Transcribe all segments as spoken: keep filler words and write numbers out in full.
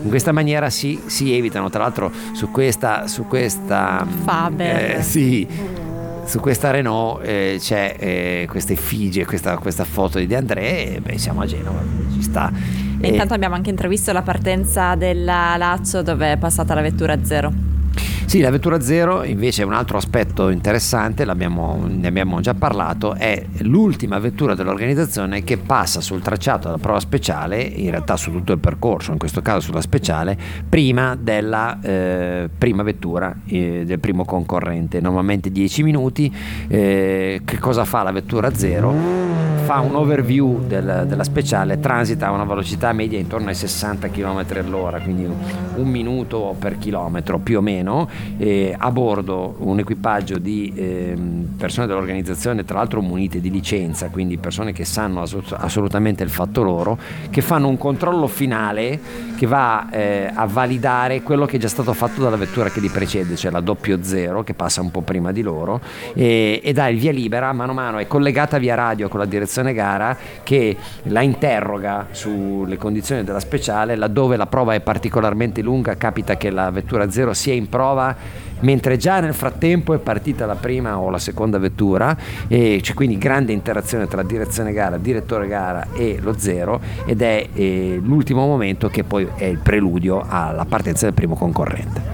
In questa maniera si, si evitano, tra l'altro su questa su questa Faber eh, sì, su questa Renault eh, c'è eh, questa effigie, questa, questa foto di De André, e beh, siamo a Genova, ci sta. E intanto abbiamo anche intravisto la partenza della Lazio, dove è passata la vettura a zero. Sì, la vettura zero invece è un altro aspetto interessante, l'abbiamo, ne abbiamo già parlato, è l'ultima vettura dell'organizzazione che passa sul tracciato della prova speciale, in realtà su tutto il percorso, in questo caso sulla speciale, prima della eh, prima vettura, eh, del primo concorrente, normalmente dieci minuti. Eh, che cosa fa la vettura zero? Fa un overview del, della speciale, transita a una velocità media intorno ai sessanta chilometri all'ora, quindi un, un minuto per chilometro più o meno. Eh, a bordo un equipaggio di eh, persone dell'organizzazione, tra l'altro munite di licenza, quindi persone che sanno assolut- assolutamente il fatto loro, che fanno un controllo finale che va eh, a validare quello che è già stato fatto dalla vettura che li precede, cioè la doppio zero, che passa un po' prima di loro, e, e dà il via libera. Mano a mano è collegata via radio con la direzione gara, che la interroga sulle condizioni della speciale. Laddove la prova è particolarmente lunga, capita che la vettura zero sia in prova mentre già nel frattempo è partita la prima o la seconda vettura, e c'è quindi grande interazione tra direzione gara, direttore gara e lo zero, ed è eh, l'ultimo momento che poi è il preludio alla partenza del primo concorrente.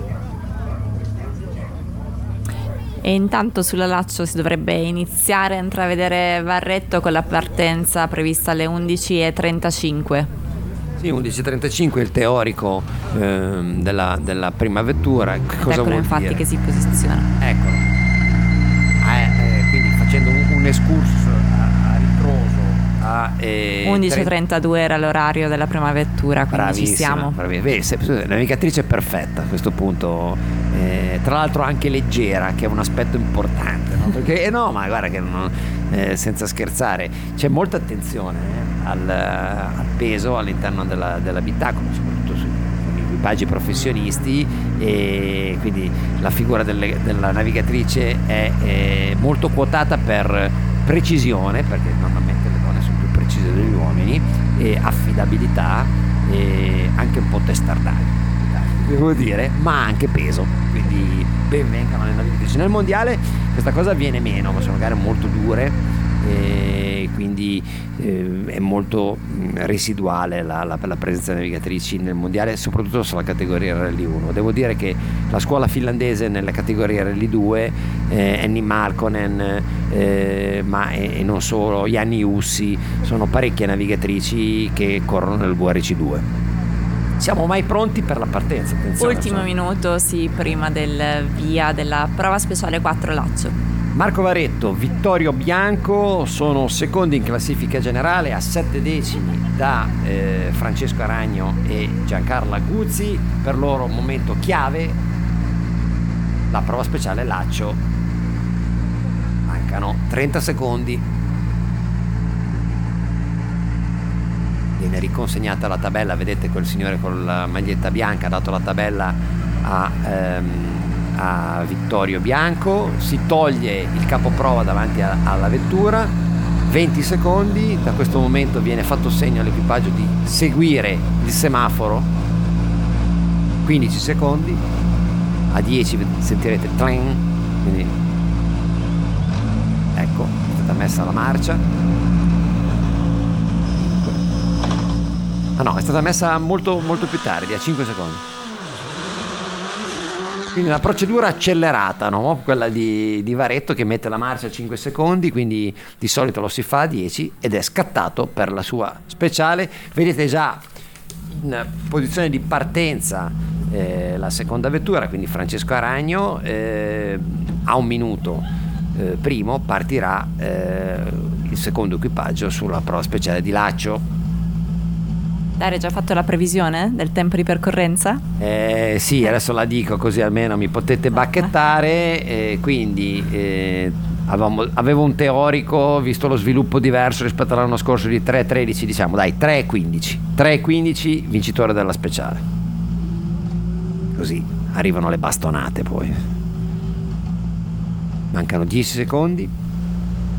E intanto sulla Lazio si dovrebbe iniziare a intravedere Varretto con la partenza prevista alle undici e trentacinque. Sì, undici e trentacinque il teorico ehm, della, della prima vettura. Che cosa Eccolo vuol infatti dire? che si posiziona. Eccolo. Eh, eh, quindi facendo un, un excursus a, a ritroso a eh, undici e trentadue era l'orario della prima vettura, quindi bravissima, ci siamo. Bravissima. Vedi, se, la navigatrice è perfetta a questo punto, eh, tra l'altro anche leggera, che è un aspetto importante, no? Perché eh no, ma guarda che non, eh, senza scherzare, c'è molta attenzione eh, al, al peso all'interno della, dell'abitacolo, soprattutto sui equipaggi professionisti, e quindi la figura delle, della navigatrice è, è molto quotata per precisione, perché normalmente le donne sono più precise degli uomini, e affidabilità, e anche un po' testardaggine, devo dire, ma anche peso, quindi ben vengano le navigatrici. Nel mondiale questa cosa viene meno, ma sono gare molto dure, e quindi eh, è molto mh, residuale la, la, la presenza di navigatrici nel mondiale, soprattutto sulla categoria Rally uno. Devo dire che la scuola finlandese nella categoria Rally due, eh, Annie Markkonen, eh, ma e, e non solo, Janni Ussi, sono parecchie navigatrici che corrono nel V R C due. Siamo mai pronti per la partenza? Attenzione, Ultimo insomma. minuto, sì, prima del via della prova speciale quattro Lazio. Marco Varretto, Vittorio Bianco sono secondi in classifica generale, a sette decimi da eh, Francesco Aragno e Giancarlo Guzzi. Per loro un momento chiave, la prova speciale Lazio. Mancano trenta secondi. Viene riconsegnata la tabella, vedete quel signore con la maglietta bianca ha dato la tabella a... Ehm, a Vittorio Bianco. Si toglie il capoprova davanti a, alla vettura, venti secondi. Da questo momento viene fatto segno all'equipaggio di seguire il semaforo, quindici secondi, a dieci sentirete tling, quindi ecco, è stata messa la marcia. Ah no, è stata messa molto molto più tardi, a cinque secondi. Quindi una procedura accelerata, no? Quella di, di Varretto, che mette la marcia a cinque secondi, quindi di solito lo si fa a dieci, ed è scattato per la sua speciale. Vedete già in posizione di partenza eh, la seconda vettura, quindi Francesco Aragno, eh, a un minuto eh, primo partirà eh, il secondo equipaggio sulla prova speciale di Lazio. Dario, hai già fatto la previsione del tempo di percorrenza? Eh, sì, adesso la dico così almeno mi potete bacchettare. Eh, quindi eh, avevamo, avevo un teorico, visto lo sviluppo diverso rispetto all'anno scorso, di tre e tredici, diciamo dai tre e quindici, tre e quindici vincitore della speciale, così arrivano le bastonate. Poi mancano dieci secondi.